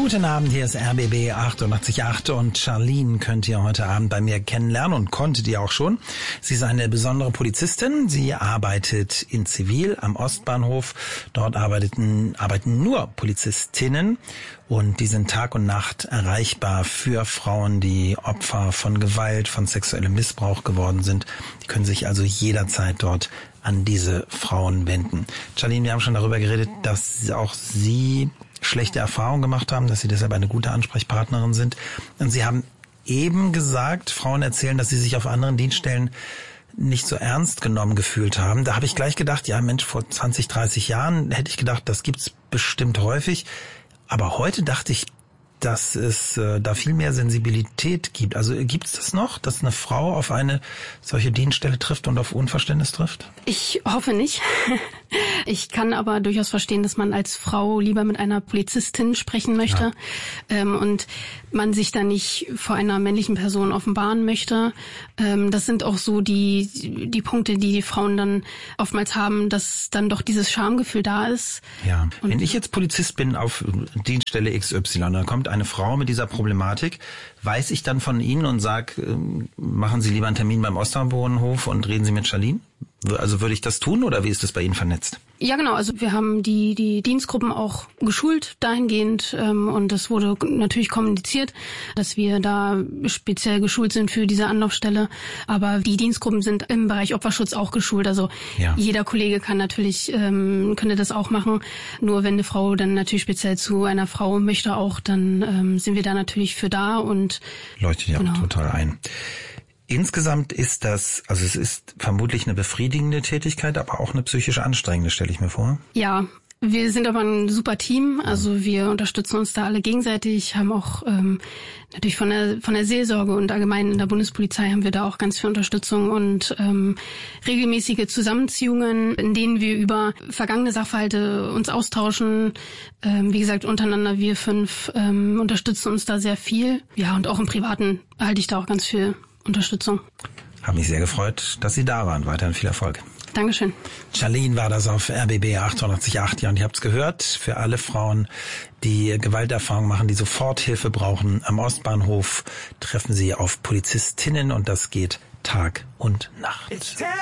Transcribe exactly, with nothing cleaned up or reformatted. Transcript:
Guten Abend, hier ist R B B achtundachtzig Komma acht und Charlene könnt ihr heute Abend bei mir kennenlernen und konntet ihr auch schon. Sie ist eine besondere Polizistin. Sie arbeitet in Zivil am Ostbahnhof. Dort arbeiten, arbeiten nur Polizistinnen und die sind Tag und Nacht erreichbar für Frauen, die Opfer von Gewalt, von sexuellem Missbrauch geworden sind. Die können sich also jederzeit dort an diese Frauen wenden. Charlene, wir haben schon darüber geredet, dass auch Sie schlechte Erfahrungen gemacht haben, dass Sie deshalb eine gute Ansprechpartnerin sind. Und Sie haben eben gesagt, Frauen erzählen, dass sie sich auf anderen Dienststellen nicht so ernst genommen gefühlt haben. Da habe ich gleich gedacht, ja Mensch, vor zwanzig, dreißig Jahren hätte ich gedacht, das gibt's bestimmt häufig. Aber heute dachte ich, dass es äh, da viel mehr Sensibilität gibt. Also gibt's das noch, dass eine Frau auf eine solche Dienststelle trifft und auf Unverständnis trifft? Ich hoffe nicht. Ich kann aber durchaus verstehen, dass man als Frau lieber mit einer Polizistin sprechen möchte, ja. ähm, und man sich da nicht vor einer männlichen Person offenbaren möchte. Ähm, das sind auch so die die Punkte, die die Frauen dann oftmals haben, dass dann doch dieses Schamgefühl da ist. Ja. Und wenn ich jetzt Polizist bin auf Dienststelle X Y, dann kommt eine Frau mit dieser Problematik, weiß ich dann von Ihnen und sage, machen Sie lieber einen Termin beim Ostbahnhof und reden Sie mit Charlene? Also würde ich das tun oder wie ist das bei Ihnen vernetzt? Ja, genau. Also wir haben die die Dienstgruppen auch geschult dahingehend ähm, und es wurde natürlich kommuniziert, dass wir da speziell geschult sind für diese Anlaufstelle. Aber die Dienstgruppen sind im Bereich Opferschutz auch geschult. Also ja. Jeder Kollege kann natürlich ähm, könnte das auch machen. Nur wenn eine Frau dann natürlich speziell zu einer Frau möchte auch, dann ähm, sind wir da natürlich für da und leuchtet ja genau. Auch total ein. Insgesamt ist das, also es ist vermutlich eine befriedigende Tätigkeit, aber auch eine psychisch anstrengende, stelle ich mir vor. Ja, wir sind aber ein super Team, also wir unterstützen uns da alle gegenseitig, haben auch ähm, natürlich von der von der Seelsorge und allgemein in der Bundespolizei haben wir da auch ganz viel Unterstützung und ähm, regelmäßige Zusammenziehungen, in denen wir über vergangene Sachverhalte uns austauschen. Ähm, wie gesagt, untereinander wir fünf ähm, unterstützen uns da sehr viel. Ja, und auch im Privaten erhalte ich da auch ganz viel Unterstützung. Hat mich sehr gefreut, dass Sie da waren. Weiterhin viel Erfolg. Dankeschön. Charlene war das auf R B B achtundachtzig Komma acht. Ja, und ihr habt's gehört, für alle Frauen, die Gewalterfahrung machen, die sofort Hilfe brauchen, am Ostbahnhof treffen Sie auf Polizistinnen und das geht Tag und Nacht.